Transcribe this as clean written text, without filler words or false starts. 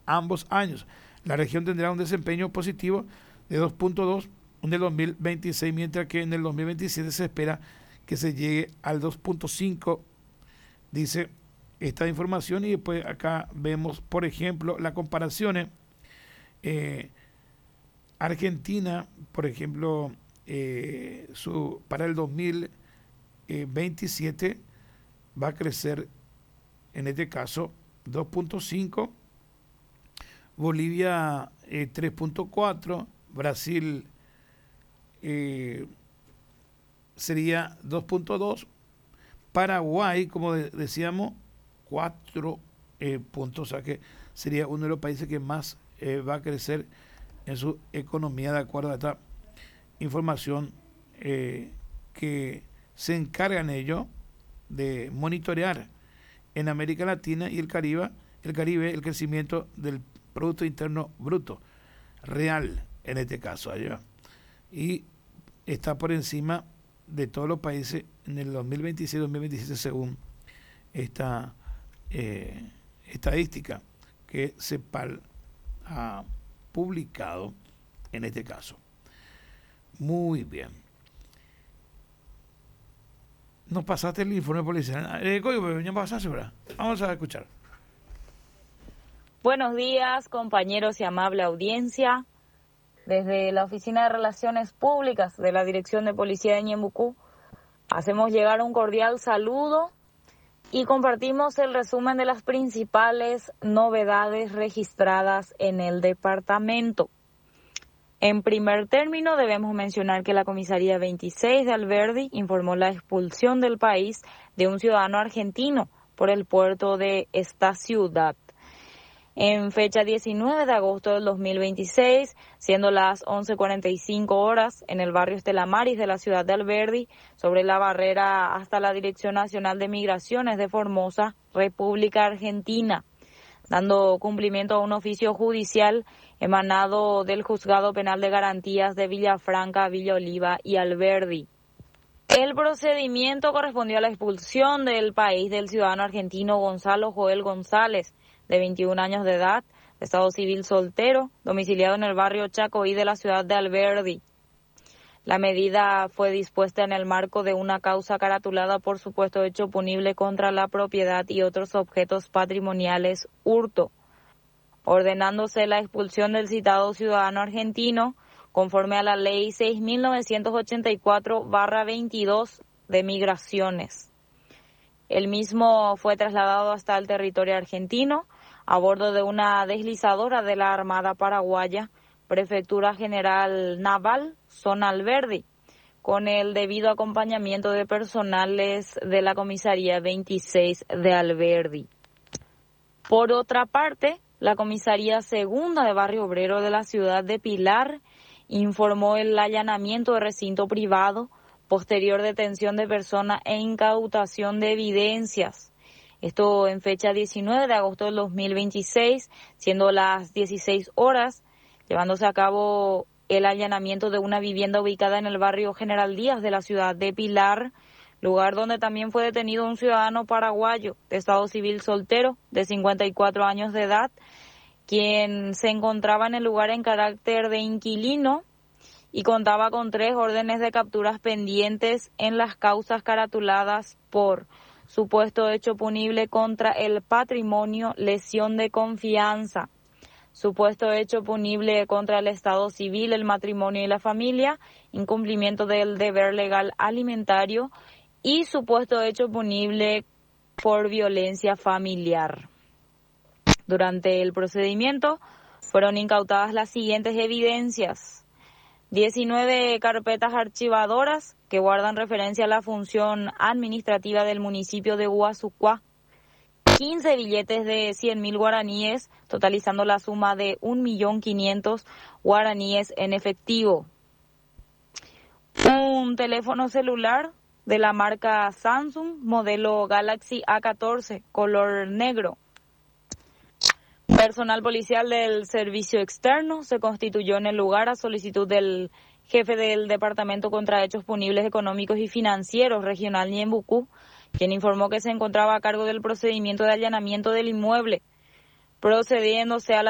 ambos años. La región tendrá un desempeño positivo de 2.2 en el 2026, mientras que en el 2027 se espera que se llegue al 2.5, dice esta información. Y después acá vemos, por ejemplo, las comparaciones. Argentina, por ejemplo, para el 2027 va a crecer, en este caso, 2.5, Bolivia 3.4, Brasil sería 2.2, Paraguay, como decíamos, 4 puntos, o sea que sería uno de los países que más va a crecer en su economía, de acuerdo a esta información que se encargan ellos de monitorear en América Latina y el Caribe el crecimiento del Producto Interno Bruto real, en este caso allá, y está por encima de todos los países en el 2026-2027 según esta estadística que CEPAL ha publicado en este caso. Muy bien. Nos pasaste el informe policial. Vamos a escuchar. Buenos días, compañeros y amable audiencia. Desde la Oficina de Relaciones Públicas de la Dirección de Policía de Ñembucú hacemos llegar un cordial saludo y compartimos el resumen de las principales novedades registradas en el departamento. En primer término, debemos mencionar que la Comisaría 26 de Alberdi informó la expulsión del país de un ciudadano argentino por el puerto de esta ciudad. En fecha 19 de agosto del 2026, siendo las 11:45 horas, en el barrio Estela Maris de la ciudad de Alberdi, sobre la barrera hasta la Dirección Nacional de Migraciones de Formosa, República Argentina, dando cumplimiento a un oficio judicial emanado del Juzgado Penal de Garantías de Villafranca, Villa Oliva y Alberdi. El procedimiento correspondió a la expulsión del país del ciudadano argentino Gonzalo Joel González, de 21 años de edad, de estado civil soltero, domiciliado en el barrio Chacoí de la ciudad de Alberdi. La medida fue dispuesta en el marco de una causa caratulada por supuesto hecho punible contra la propiedad y otros objetos patrimoniales, hurto, ordenándose la expulsión del citado ciudadano argentino conforme a la Ley 6.984/22 de Migraciones. El mismo fue trasladado hasta el territorio argentino a bordo de una deslizadora de la Armada Paraguaya, Prefectura General Naval, Zona Alberdi, con el debido acompañamiento de personales de la Comisaría 26 de Alberdi. Por otra parte, la Comisaría Segunda de Barrio Obrero de la ciudad de Pilar informó el allanamiento de recinto privado, posterior detención de persona e incautación de evidencias. Esto en fecha 19 de agosto del 2026, siendo las 16 horas, llevándose a cabo el allanamiento de una vivienda ubicada en el barrio General Díaz de la ciudad de Pilar, lugar donde también fue detenido un ciudadano paraguayo de estado civil soltero de 54 años de edad, quien se encontraba en el lugar en carácter de inquilino y contaba con 3 órdenes de capturas pendientes en las causas caratuladas por supuesto hecho punible contra el patrimonio, lesión de confianza, supuesto hecho punible contra el estado civil, el matrimonio y la familia, incumplimiento del deber legal alimentario y supuesto hecho punible por violencia familiar. Durante el procedimiento fueron incautadas las siguientes evidencias: 19 carpetas archivadoras que guardan referencia a la función administrativa del municipio de Guazucuá, 15 billetes de 100.000 guaraníes, totalizando la suma de 1.500.000 guaraníes en efectivo, un teléfono celular de la marca Samsung, modelo Galaxy A14, color negro. Personal policial del servicio externo se constituyó en el lugar a solicitud del jefe del Departamento contra Hechos Punibles Económicos y Financieros Regional Ñembucú, quien informó que se encontraba a cargo del procedimiento de allanamiento del inmueble, procediéndose a la